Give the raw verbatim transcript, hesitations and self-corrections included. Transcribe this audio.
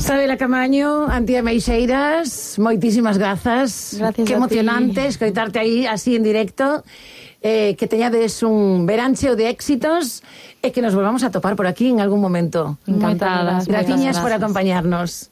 Sabela Camaño, Antía Meixeiras, moitísimas grazas. Gracias. Que emocionante escoitarte aí así en directo. Eh, que teñades un verán cheo de éxitos e que nos volvamos a topar por aquí en algún momento. Encantadas. Graciñas por acompañarnos.